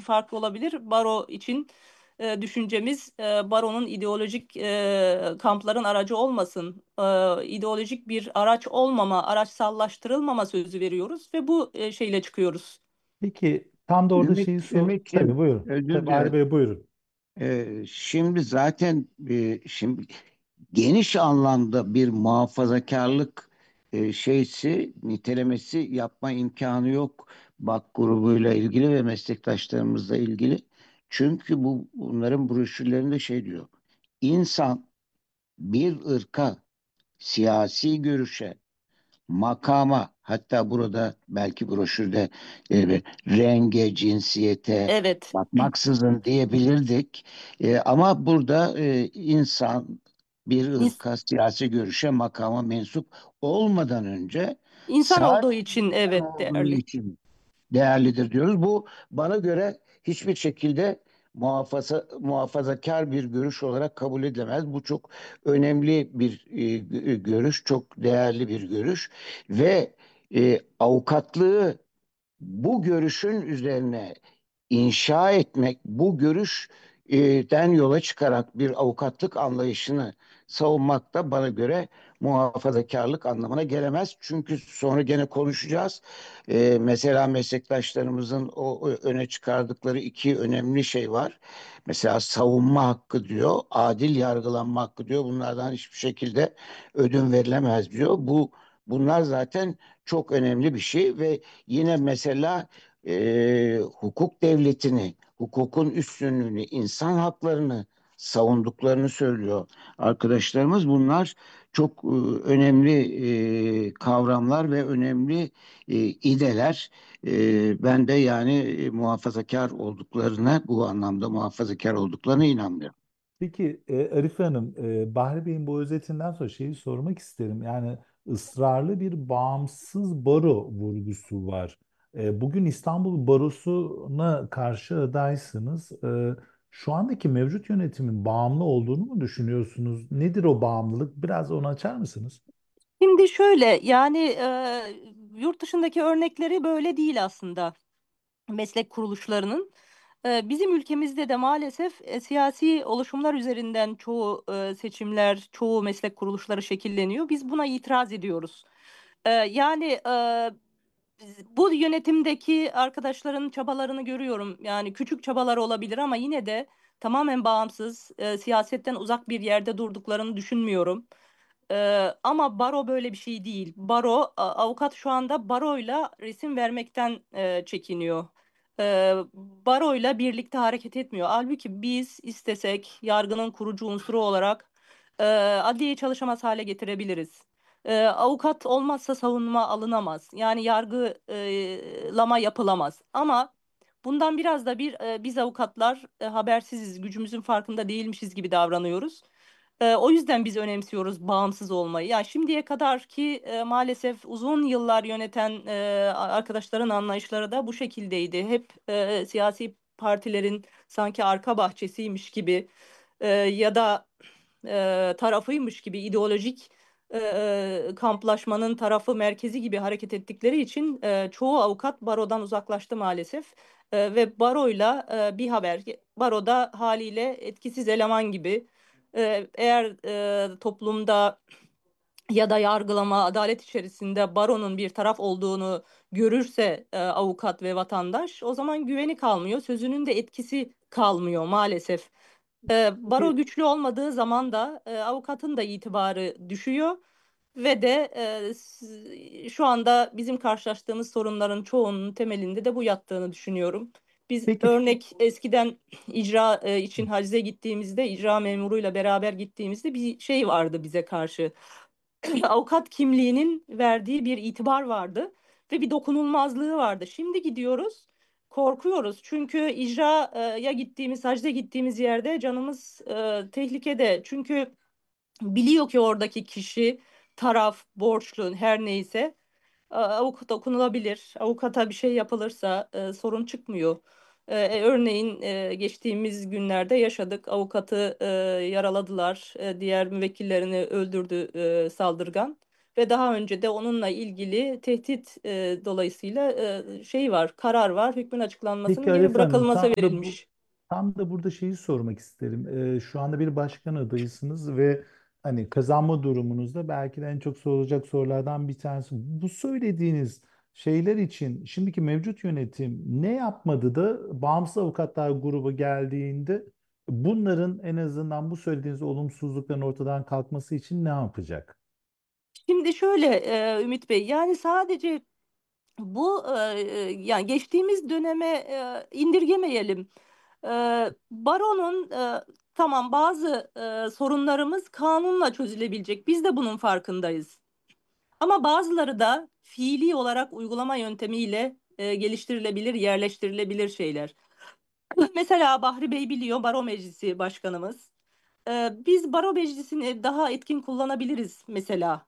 farklı olabilir. Baro için düşüncemiz baronun ideolojik kampların aracı olmasın, ideolojik bir araç olmama, araçsallaştırılmama sözü veriyoruz ve bu şeyle çıkıyoruz. Peki tam da orada şeyi sor. Tabii Ümit'ciğim, buyurun. özür Tabii Bahri dilerim. Bey buyurun. Şimdi zaten şimdi geniş anlamda bir muhafazakarlık nitelemesi yapma imkanı yok BAK grubuyla ilgili ve meslektaşlarımızla ilgili. Çünkü bunların broşürlerinde şey diyor. İnsan bir ırka, siyasi görüşe, makama, hatta burada belki broşürde renge, cinsiyete Evet. bakmaksızın diyebilirdik. Ama burada insan bir İns- ırka, siyasi görüşe, makama mensup olmadan önce İnsan olduğu sadece için insan evet olduğu değerli. için değerlidir diyoruz. Bu bana göre hiçbir şekilde muhafazakar bir görüş olarak kabul edilemez. Bu çok önemli bir görüş, çok değerli bir görüş ve avukatlığı bu görüşün üzerine inşa etmek, bu görüşten yola çıkarak bir avukatlık anlayışını savunmak da bana göre muhafazakarlık anlamına gelemez. Çünkü sonra gene konuşacağız. Mesela meslektaşlarımızın o öne çıkardıkları iki önemli şey var. Mesela savunma hakkı diyor, adil yargılanma hakkı diyor. Bunlardan hiçbir şekilde ödün verilemez diyor. Bunlar zaten çok önemli bir şey ve yine mesela hukuk devletini, hukukun üstünlüğünü, insan haklarını savunduklarını söylüyor arkadaşlarımız. Bunlar çok önemli kavramlar ve önemli ideler. Ben de yani muhafazakar olduklarına, bu anlamda muhafazakar olduklarına inanmıyorum. Peki Arife Hanım, Bahri Bey'in bu özetinden sonra şeyi sormak isterim. Yani ısrarlı bir bağımsız baro vurgusu var. Bugün İstanbul Barosu'na karşı adaysınız. Şu andaki mevcut yönetimin bağımlı olduğunu mu düşünüyorsunuz? Nedir o bağımlılık? Biraz onu açar mısınız? Şimdi şöyle yani yurt dışındaki örnekleri böyle değil aslında meslek kuruluşlarının. Bizim ülkemizde de maalesef siyasi oluşumlar üzerinden çoğu seçimler, çoğu meslek kuruluşları şekilleniyor. Biz buna itiraz ediyoruz. Yani bu yönetimdeki arkadaşların çabalarını görüyorum. Yani küçük çabalar olabilir ama yine de tamamen bağımsız, siyasetten uzak bir yerde durduklarını düşünmüyorum. Ama baro böyle bir şey değil. Avukat şu anda baroyla resim vermekten çekiniyor. Baroyla birlikte hareket etmiyor. Halbuki biz istesek yargının kurucu unsuru olarak adliyeyi çalışamaz hale getirebiliriz. Avukat olmazsa savunma alınamaz. Yani yargılama yapılamaz. Ama bundan biraz da biz avukatlar habersiziz, gücümüzün farkında değilmişiz gibi davranıyoruz. O yüzden biz önemsiyoruz bağımsız olmayı. Yani şimdiye kadar ki maalesef uzun yıllar yöneten arkadaşların anlayışları da bu şekildeydi. Hep siyasi partilerin sanki arka bahçesiymiş gibi ya da tarafıymış gibi ideolojik kamplaşmanın tarafı merkezi gibi hareket ettikleri için çoğu avukat barodan uzaklaştı maalesef. Ve baroyla baroda haliyle etkisiz eleman gibi eğer toplumda ya da yargılama, adalet içerisinde baronun bir taraf olduğunu görürse avukat ve vatandaş, o zaman güveni kalmıyor, sözünün de etkisi kalmıyor maalesef. Baro Peki, güçlü olmadığı zaman da avukatın da itibarı düşüyor ve de şu anda bizim karşılaştığımız sorunların çoğunun temelinde de bu yattığını düşünüyorum. Biz peki, örnek eskiden icra için hacize gittiğimizde, icra memuruyla beraber gittiğimizde bir şey vardı bize karşı. Avukat kimliğinin verdiği bir itibar vardı ve bir dokunulmazlığı vardı. Şimdi gidiyoruz, korkuyoruz. Çünkü icraya gittiğimiz, hacda gittiğimiz yerde canımız tehlikede. Çünkü biliyor ki oradaki kişi, taraf, borçlu her neyse avukat dokunulabilir. Avukata bir şey yapılırsa sorun çıkmıyor. Örneğin geçtiğimiz günlerde yaşadık. Avukatı yaraladılar. Diğer müvekkillerini öldürdü saldırgan. ve daha önce de onunla ilgili tehdit dolayısıyla şey var, karar var, hükmün Peki açıklanmasının geri Arif Hanım, bırakılması verilmiş. tam da burada şeyi sormak isterim. Şu anda bir başkan adayısınız ve hani kazanma durumunuzda belki de en çok sorulacak sorulardan bir tanesi. Bu söylediğiniz şeyler için şimdiki mevcut yönetim ne yapmadı da bağımsız avukatlar grubu geldiğinde bunların en azından bu söylediğiniz olumsuzlukların ortadan kalkması için ne yapacak? Şimdi şöyle Ümit Bey, yani sadece bu yani geçtiğimiz döneme indirgemeyelim. E, Baronun tamam, bazı sorunlarımız kanunla çözülebilecek. Biz de bunun farkındayız. Ama bazıları da fiili olarak uygulama yöntemiyle geliştirilebilir, yerleştirilebilir şeyler. Mesela Bahri Bey biliyor, Baro Meclisi Başkanımız. Biz Baro Meclisi'ni daha etkin kullanabiliriz mesela.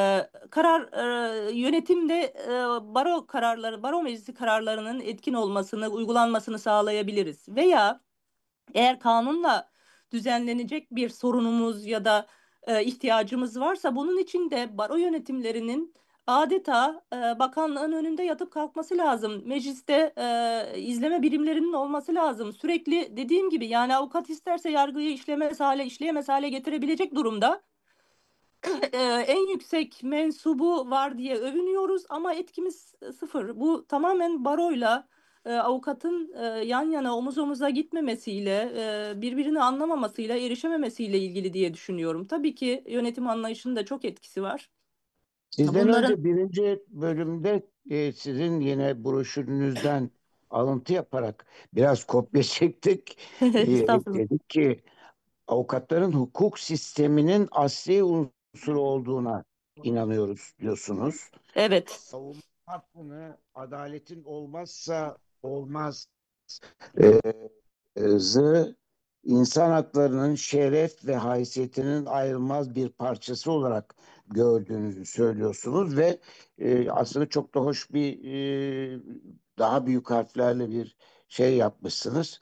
Yönetimde baro kararları, Baro Meclisi kararlarının etkin olmasını, uygulanmasını sağlayabiliriz. Veya eğer kanunla düzenlenecek bir sorunumuz ya da ihtiyacımız varsa, bunun için de baro yönetimlerinin adeta bakanlığın önünde yatıp kalkması lazım. Mecliste izleme birimlerinin olması lazım. Sürekli dediğim gibi, yani avukat isterse yargıyı işlemez hale, işleyemez hale getirebilecek durumda. En yüksek mensubu var diye övünüyoruz ama etkimiz sıfır. Bu tamamen baroyla avukatın yan yana, omuz omuza gitmemesiyle, birbirini anlamamasıyla, erişememesiyle ilgili diye düşünüyorum. Tabii ki yönetim anlayışının da çok etkisi var. Sizden Bunların önce birinci bölümde sizin yine broşürünüzden alıntı yaparak biraz kopya çektik. estağfurullah. Dedik ki avukatların hukuk sisteminin asli unsuru olduğuna inanıyoruz diyorsunuz. Evet, Savunma hakkını adaletin olmazsa olmaz e, zı insan haklarının şeref ve haysiyetinin ayrılmaz bir parçası olarak gördüğünüzü söylüyorsunuz ve aslında çok da hoş bir daha büyük harflerle bir şey yapmışsınız.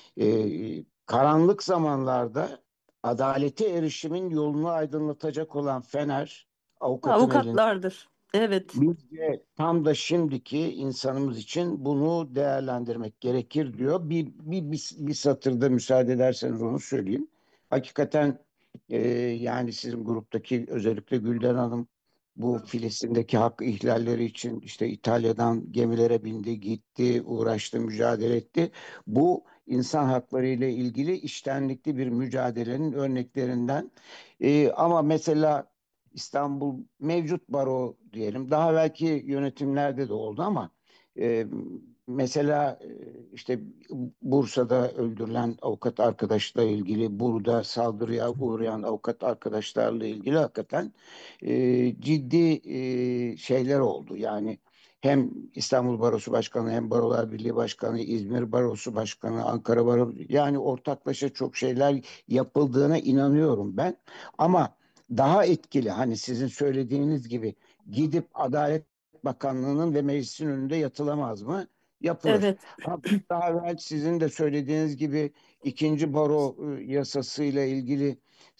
Karanlık zamanlarda adalete erişimin yolunu aydınlatacak olan fener avukatın elinde. avukatlardır. Evet, Biz de tam da şimdiki insanımız için bunu değerlendirmek gerekir diyor. Bir satırda müsaade ederseniz onu söyleyeyim. Hakikaten yani sizin gruptaki özellikle Gülden Hanım bu Filistin'deki hak ihlalleri için işte İtalya'dan gemilere bindi, gitti, uğraştı, mücadele etti. Bu insan hakları ile ilgili içtenlikli bir mücadelenin örneklerinden. Ama mesela İstanbul mevcut baro diyelim. Daha belki yönetimlerde de oldu ama e, mesela işte Bursa'da öldürülen avukat arkadaşla ilgili, burada saldırıya uğrayan avukat arkadaşlarla ilgili hakikaten ciddi şeyler oldu. Yani hem İstanbul Barosu Başkanı, hem Barolar Birliği Başkanı, İzmir Barosu Başkanı, Ankara Barosu, yani ortaklaşa çok şeyler yapıldığına inanıyorum ben. Ama daha etkili, hani sizin söylediğiniz gibi gidip Adalet Bakanlığı'nın ve meclisin önünde yatılamaz mı? Yapılır. evet. Ama daha evvel sizin de söylediğiniz gibi ikinci baro yasası ile ilgili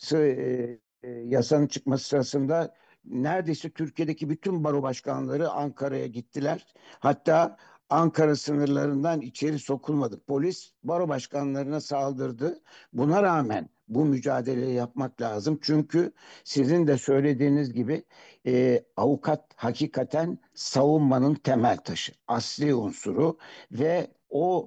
yasanın çıkması sırasında neredeyse Türkiye'deki bütün baro başkanları Ankara'ya gittiler. Hatta Ankara sınırlarından içeri sokulmadık. Polis baro başkanlarına saldırdı. Buna rağmen bu mücadeleyi yapmak lazım. Çünkü sizin de söylediğiniz gibi avukat hakikaten savunmanın temel taşı, asli unsuru ve o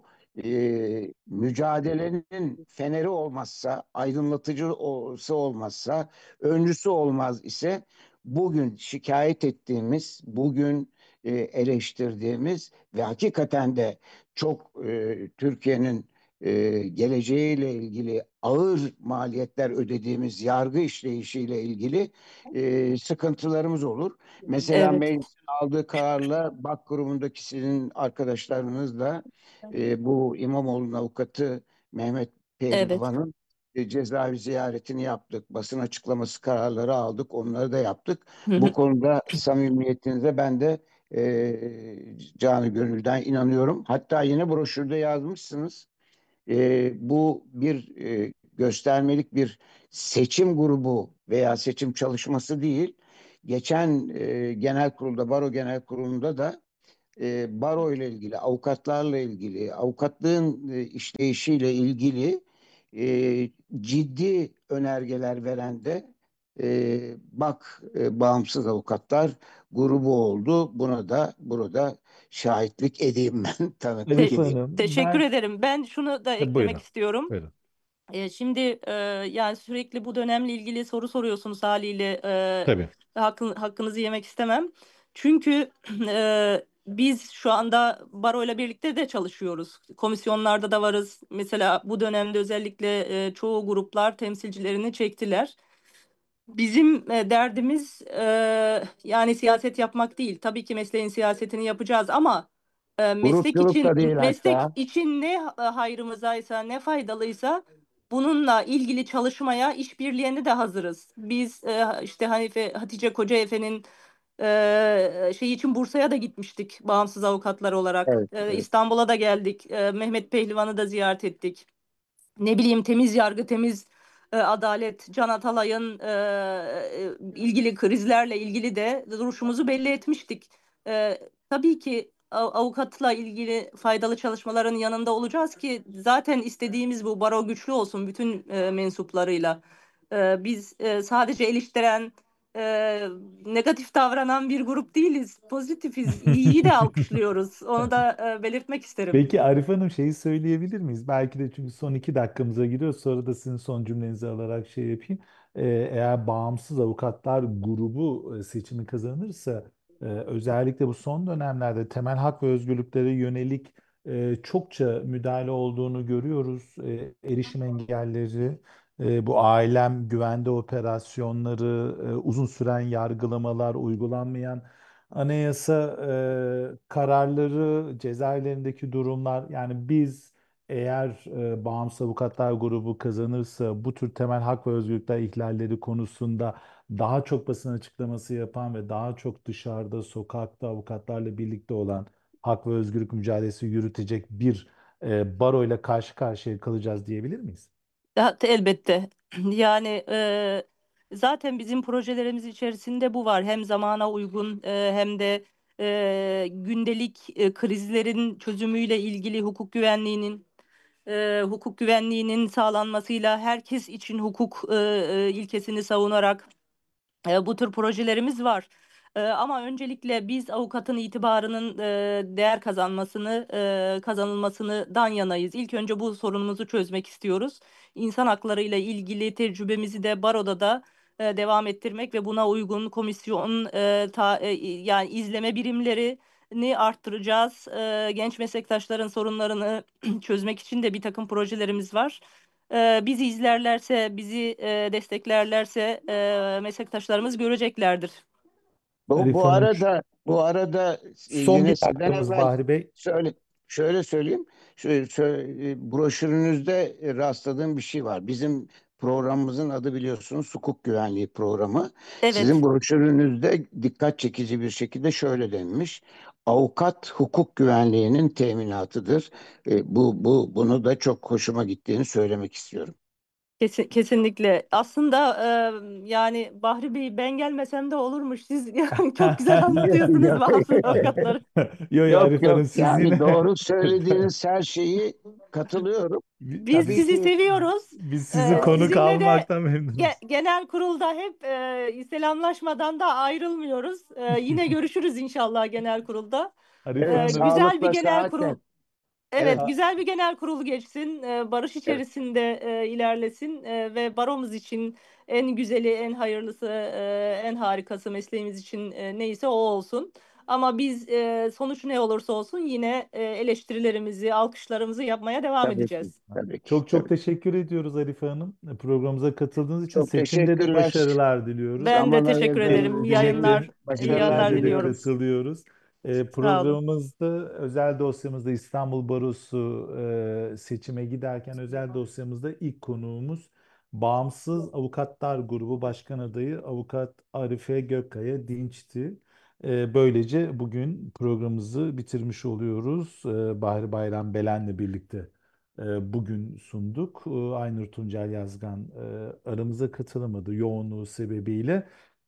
mücadelenin feneri olmazsa, aydınlatıcısı olmazsa, öncüsü olmaz ise bugün şikayet ettiğimiz, bugün eleştirdiğimiz ve hakikaten de çok Türkiye'nin geleceğiyle ilgili ağır maliyetler ödediğimiz yargı işleyişiyle ilgili sıkıntılarımız olur. Mesela Evet. meclisin aldığı kararla BAK grubundaki sizin arkadaşlarınızla bu İmamoğlu'nun avukatı Mehmet Evet. Pehlivan'ın cezaevi ziyaretini yaptık. Basın açıklaması kararları aldık. Onları da yaptık. Hı Bu hı. konuda samimiyetinize ben de canı gönülden inanıyorum. Hatta yine broşürde yazmışsınız. Bu bir göstermelik bir seçim grubu veya seçim çalışması değil. geçen genel kurulda, baro genel kurulunda da baro ile ilgili, avukatlarla ilgili, avukatlığın işleyişiyle ilgili ciddi önergeler veren de bak bağımsız avukatlar grubu oldu. Buna da burada şahitlik edeyim ben, tanıklık Elif edeyim. Hanım Teşekkür ben ederim. Ben şunu da eklemek buyurun. istiyorum. Buyurun. Şimdi yani sürekli bu dönemle ilgili soru soruyorsunuz haliyle, Tabii. hakkınızı yemek istemem. Çünkü biz şu anda baroyla birlikte de çalışıyoruz. Komisyonlarda da varız. Mesela bu dönemde özellikle çoğu gruplar temsilcilerini çektiler. Bizim derdimiz yani siyaset yapmak değil. Tabii ki mesleğin siyasetini yapacağız ama meslek Grupçuluk için da değil hatta. ne hayrımızaysa, ne faydalıysa bununla ilgili çalışmaya, işbirliğine de hazırız. Biz işte Hatice Koca Efe'nin şey için Bursa'ya da gitmiştik bağımsız avukatlar olarak. Evet, evet. İstanbul'a da geldik. Mehmet Pehlivan'ı da ziyaret ettik. Ne bileyim, temiz yargı, temiz adalet, Can Atalay'ın ilgili krizlerle ilgili de duruşumuzu belli etmiştik. Tabii ki avukatla ilgili faydalı çalışmaların yanında olacağız ki zaten istediğimiz bu, baro güçlü olsun bütün mensuplarıyla. Biz sadece eleştiren, e, negatif davranan bir grup değiliz. Pozitifiz, iyiyi de alkışlıyoruz. Onu da belirtmek isterim. Peki Arif Hanım şeyi söyleyebilir miyiz? Belki de çünkü son 2 dakikamıza giriyor. Sonra da sizin son cümlenizi alarak şey yapayım. Eğer bağımsız avukatlar grubu seçimi kazanırsa özellikle bu son dönemlerde temel hak ve özgürlüklere yönelik çokça müdahale olduğunu görüyoruz. Erişim engelleri, bu ailem güvende operasyonları, uzun süren yargılamalar, uygulanmayan anayasa kararları, cezaevlerindeki durumlar, yani biz eğer bağımsız avukatlar grubu kazanırsa bu tür temel hak ve özgürlükler ihlalleri konusunda daha çok basın açıklaması yapan ve daha çok dışarıda sokakta avukatlarla birlikte olan hak ve özgürlük mücadelesi yürütecek bir baro ile karşı karşıya kalacağız diyebilir miyiz? Elbette. Yani zaten bizim projelerimiz içerisinde bu var. Hem zamana uygun hem de gündelik krizlerin çözümüyle ilgili hukuk güvenliğinin sağlanmasıyla, herkes için hukuk ilkesini savunarak bu tür projelerimiz var. Ama öncelikle biz avukatın itibarının değer kazanılmasından yanayız. İlk önce bu sorunumuzu çözmek istiyoruz. İnsan hakları ile ilgili tecrübemizi de baroda da devam ettirmek ve buna uygun komisyon, yani izleme birimlerini arttıracağız. Genç meslektaşların sorunlarını çözmek için de bir takım projelerimiz var. Bizi izlerlerse, bizi desteklerlerse meslektaşlarımız göreceklerdir. Bu, Arif bu Hanım arada bu arada son yine bir sizden dakikamız evvel Bahri Bey. söyle şöyle söyleyeyim. Broşürünüzde rastladığım bir şey var. Bizim programımızın adı biliyorsunuz hukuk güvenliği programı. Sizin Evet. broşürünüzde dikkat çekici bir şekilde şöyle denmiş. Avukat hukuk güvenliğinin teminatıdır. Bunu da çok hoşuma gittiğini söylemek istiyorum. Kesinlikle. Aslında yani Bahri Bey, ben gelmesem de olurmuş. Siz çok güzel anlatıyorsunuz bağımsız avukatları. Yo yo Yok Arif Hanım yok, siz yani yine doğru söylediğiniz her şeyi katılıyorum. Biz Tabii sizi ki seviyoruz. biz sizi konuk Sizinle de almaktan memnunuz. genel kurulda hep selamlaşmadan da ayrılmıyoruz. Yine görüşürüz inşallah genel kurulda. Arif Hanım Güzel bir sağlıkla, genel kurul. sıhhatle. Evet, Evet, a- güzel bir genel kurulu geçsin, barış evet. içerisinde ilerlesin ve baromuz için en güzeli, en hayırlısı, en harikası mesleğimiz için neyse o olsun. Ama biz sonuç ne olursa olsun yine eleştirilerimizi, alkışlarımızı yapmaya devam Tabii ki, edeceğiz. tabii ki, çok çok tabii ki. teşekkür ediyoruz Arif Hanım. Programımıza katıldığınız için Çok seçimde de teşekkürler. başarılar diliyoruz. Ben de Zaman teşekkür ederim. ayırdığınız İyi için yayınlar, iyi yayınlar başarılar Dileklerle de diliyorum. diliyorum. katılıyoruz. Sağ olun. Programımızda özel dosyamızda İstanbul Barosu seçime giderken özel dosyamızda ilk konuğumuz Bağımsız Avukatlar Grubu Başkan Adayı Avukat Arife Gökkaya Dinç'ti. Böylece bugün programımızı bitirmiş oluyoruz. Bahri Bayram Belen'le birlikte bugün sunduk. Aynur Tuncel Yazgan aramıza katılamadı yoğunluğu sebebiyle.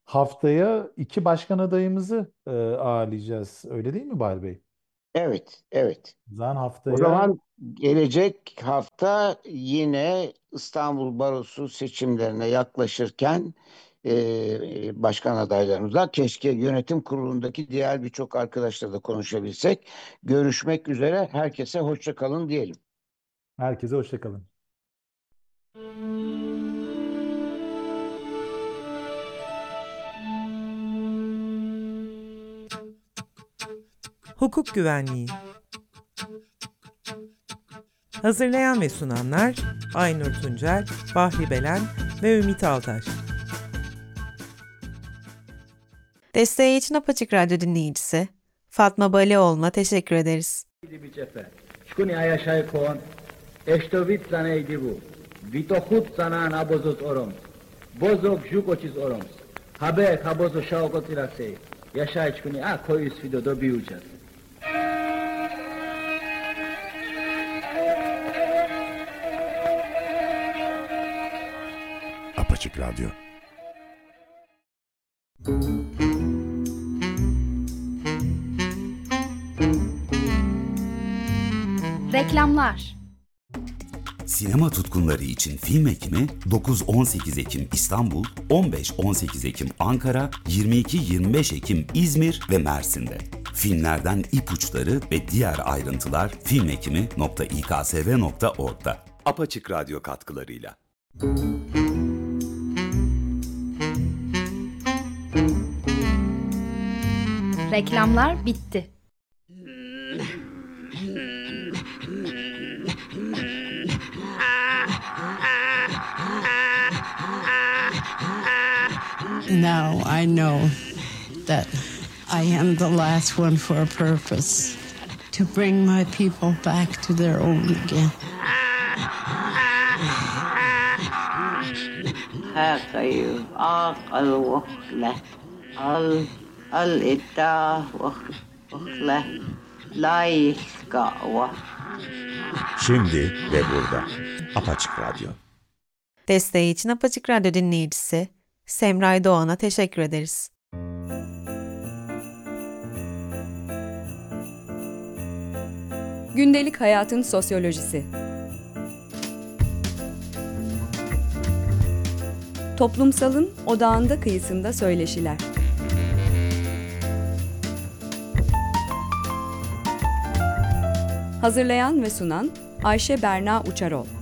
haftaya iki başkan adayımızı ağırlayacağız. Öyle değil mi Bahri Bey? Evet, evet. O zaman O haftaya zaman gelecek hafta yine İstanbul Barosu seçimlerine yaklaşırken başkan adaylarımızla keşke yönetim kurulundaki diğer birçok arkadaşla da konuşabilsek. Görüşmek üzere. Herkese hoşça kalın diyelim. herkese hoşça kalın. Hukuk Güvenliği. Hazırlayan ve sunanlar Aynur Tuncel, Bahri Belen ve Ümit Altaş. Desteği için Apaçık Radyo dinleyicisi Fatma Balioğlu'na teşekkür ederiz. Şkuni ayaşay kon, eştovit zaneydi bu. Vitohut zanan abozoz orom. Bozok jukoçiz orom. Habe kabozo şaokot irase. Yaşay şkuni a koyus video do biucaz. Apaçık Radyo. Reklamlar. Sinema tutkunları için film ekimi 9-18 Ekim İstanbul, 15-18 Ekim Ankara, 22-25 Ekim İzmir ve Mersin'de. Filmlerden ipuçları ve diğer ayrıntılar filmekimi.iksv.org'da. Apaçık Radyo katkılarıyla. Reklamlar bitti. Now I know that I am the last one for a purpose, to bring my people back to their own again. هاقيو عاقل وخلة الإتا وخلة لا يسقى. Şimdi ve burada. Apaçık Radyo. Desteği için Apaçık Radyo dinleyicisi Semray Doğan'a teşekkür ederiz. Gündelik hayatın sosyolojisi. Toplumsalın odağında kıyısında söyleşiler. Hazırlayan ve sunan Ayşe Berna Uçarol.